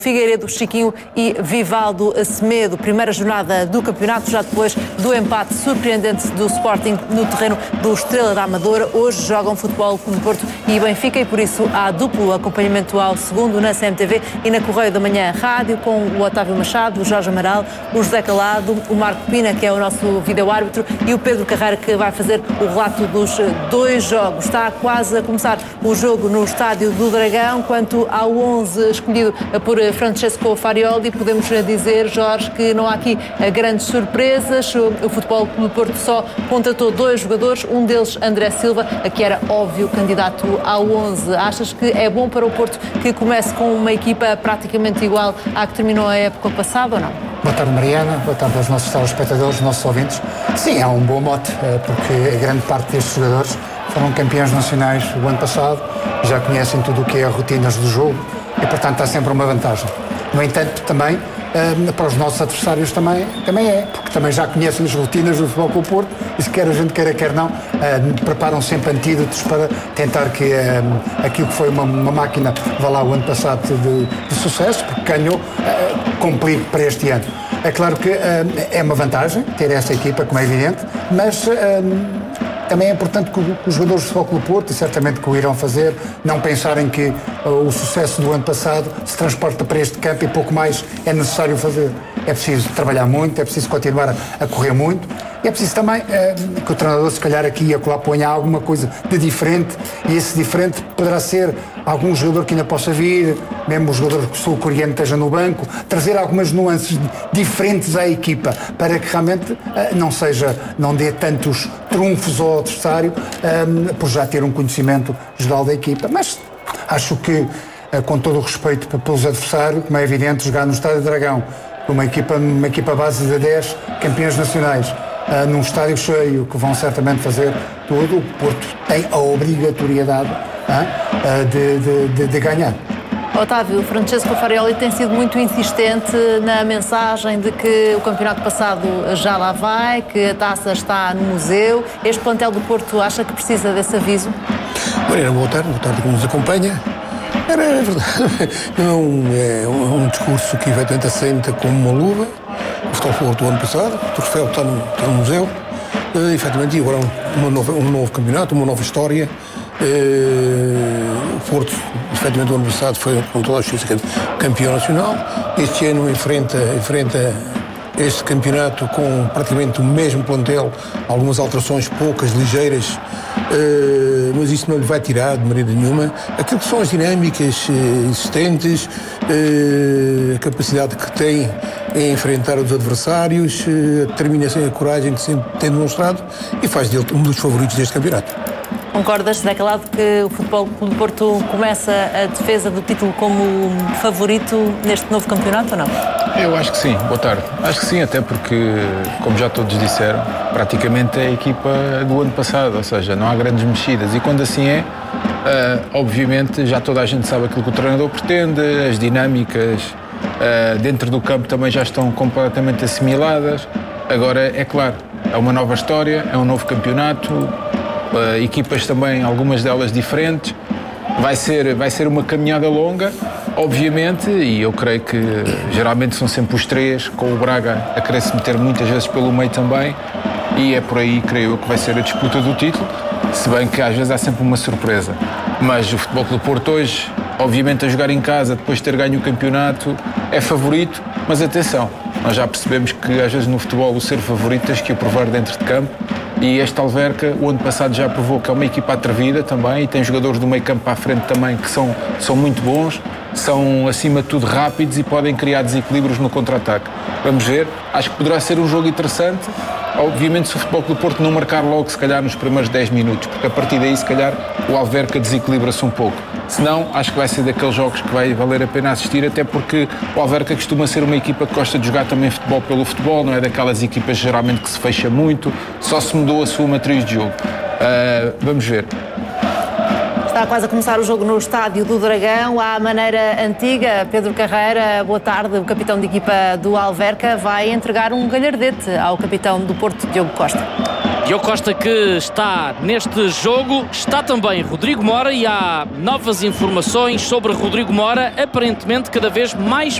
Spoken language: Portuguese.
Figueiredo, Chiquinho e Vivaldo Semedo. Primeira jornada do campeonato, já depois do empate surpreendente do Sporting no terreno do Estrela da Amadora. Hoje jogam Futebol Clube do Porto e Benfica e por isso há duplo acompanhamento ao segundo na CMTV e na Correio da Manhã Rádio, com o Otávio Machado, o Jorge Amaral, o José Calado, o Marco Pina, que é o nosso vídeo-árbitro, e o Pedro Carreira, que vai fazer o relato dos dois jogos. Está quase a começar o jogo no Estádio do Dragão. Quanto ao 11 escolhido por Francesco Farioli, podemos dizer, Jorge, que não há aqui grandes surpresas. O Futebol Clube do Porto só contratou dois jogadores, um deles André Silva, que era óbvio candidato ao 11. Achas que é bom para o Porto que comece com uma equipa praticamente igual à que terminou a época passada ou não? Boa tarde, Mariana. Boa tarde aos nossos telespectadores, nossos ouvintes. Sim, é um bom mote, porque a grande parte destes jogadores foram campeões nacionais o ano passado, já conhecem tudo o que é rotinas do jogo e, portanto, há sempre uma vantagem. No entanto, também, para os nossos adversários também é, porque também já conhecem as rotinas do Futebol Clube do Porto e, se quer a gente queira, quer não, preparam sempre antídotos para tentar que aquilo que foi uma máquina, vá lá, o ano passado de sucesso, porque ganhou, complique para este ano. É claro que é uma vantagem ter essa equipa, como é evidente, mas também é importante que os jogadores do Futebol Clube do Porto, e certamente que o irão fazer, não pensarem que o sucesso do ano passado se transporta para este campo e pouco mais é necessário fazer. É preciso trabalhar muito, é preciso continuar a correr muito e é preciso também que o treinador, se calhar, aqui e acolá ponha alguma coisa de diferente, e esse diferente poderá ser algum jogador que ainda possa vir, mesmo o jogador sul-coreano esteja no banco, trazer algumas nuances diferentes à equipa para que realmente não dê tantos trunfos ao adversário por já ter um conhecimento geral da equipa. Mas acho que, com todo o respeito pelos adversários, como é evidente, jogar no Estádio do Dragão, uma equipa base de 10 campeões nacionais, num estádio cheio, que vão certamente fazer tudo, o Porto tem a obrigatoriedade de ganhar. Otávio, o Francesco Farioli tem sido muito insistente na mensagem de que o campeonato passado já lá vai, que a taça está no museu. Este plantel do Porto acha que precisa desse aviso? Mariana, boa tarde que nos acompanha. É verdade, não é um discurso que eventualmente assenta como uma luva. O Futebol Clube do ano passado, o troféu está no museu, efetivamente, e agora um novo campeonato, uma nova história. O Porto, efetivamente, o ano passado foi, com toda a justiça, campeão nacional. Este ano enfrenta este campeonato com praticamente o mesmo plantel, algumas alterações poucas, ligeiras, mas isso não lhe vai tirar de maneira nenhuma aquilo que são as dinâmicas existentes, a capacidade que tem em enfrentar os adversários, a determinação e a coragem que sempre tem demonstrado, e faz dele um dos favoritos deste campeonato. Concordas, José Calado, que o Futebol Clube do Porto começa a defesa do título como favorito neste novo campeonato ou não? Eu acho que sim, boa tarde. Acho que sim, até porque, como já todos disseram, praticamente é a equipa do ano passado, ou seja, não há grandes mexidas. E quando assim é, obviamente já toda a gente sabe aquilo que o treinador pretende, as dinâmicas dentro do campo também já estão completamente assimiladas. Agora, é claro, é uma nova história, é um novo campeonato, equipas também, algumas delas diferentes. Vai ser uma caminhada longa, obviamente, e eu creio que geralmente são sempre os três, com o Braga a querer se meter muitas vezes pelo meio também, e é por aí, creio eu, que vai ser a disputa do título, se bem que às vezes há sempre uma surpresa. Mas o Futebol Clube do Porto hoje, obviamente, a jogar em casa, depois de ter ganho o campeonato, é favorito, mas atenção, nós já percebemos que às vezes no futebol o ser favorito tens que o provar dentro de campo. E este Alverca, o ano passado já provou que é uma equipa atrevida também, e tem jogadores do meio campo para a frente também que são muito bons, são acima de tudo rápidos e podem criar desequilíbrios no contra-ataque. Vamos ver, acho que poderá ser um jogo interessante, obviamente se o Futebol Clube do Porto não marcar logo, se calhar nos primeiros 10 minutos, porque a partir daí se calhar o Alverca desequilibra-se um pouco. Se não, acho que vai ser daqueles jogos que vai valer a pena assistir, até porque o Alverca costuma ser uma equipa que gosta de jogar também futebol pelo futebol, não é daquelas equipas geralmente que se fecha muito, só se mudou a sua matriz de jogo. Vamos ver. Está quase a começar o jogo no Estádio do Dragão, à maneira antiga. Pedro Carreira, boa tarde. O capitão de equipa do Alverca vai entregar um galhardete ao capitão do Porto, Diogo Costa. Diogo Costa, que está neste jogo, está também Rodrigo Mora, e há novas informações sobre Rodrigo Mora, aparentemente cada vez mais